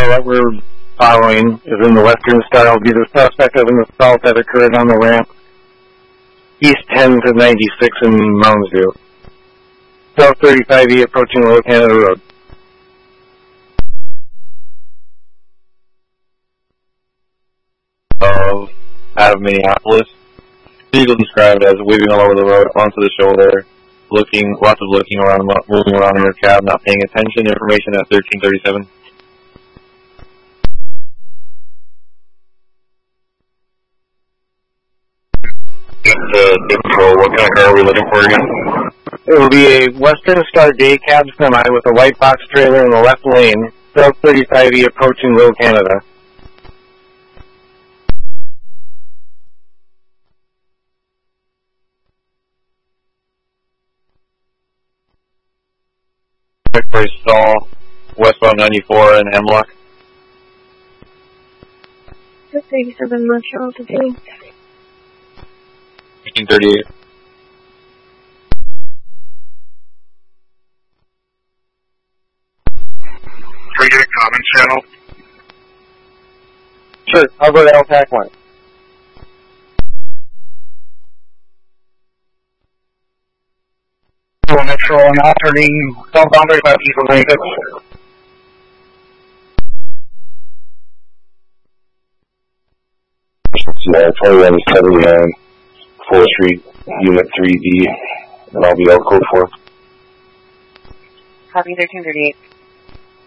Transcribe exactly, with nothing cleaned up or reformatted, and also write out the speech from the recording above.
that we're following is in the Western Star. Will be the suspect of an assault that occurred on the ramp East ten to ninety-six in Mounds View. twelve thirty-five E approaching Lower Canada Road. Of, out of Minneapolis. Vehicle described as weaving all over the road, onto the shoulder, looking, lots of looking around, moving around in your cab, not paying attention. Information at thirteen thirty-seven. Uh, control, what kind of car are we looking for again? It will be a Western Star day cab semi with a white box trailer in the left lane, twelve thirty-five E approaching Little Canada. For stall, westbound ninety-four and Hemlock. six eighty-seven Marshall altitude. fifteen thirty-eight. Can we get a common channel? Sure, I'll go to L PAC one. Metro and operating southbound thirty-five east of ninety-six. Yeah, twenty-one seventy-nine, fourth Street, Unit three D, and I'll be out code four. Copy thirteen thirty-eight.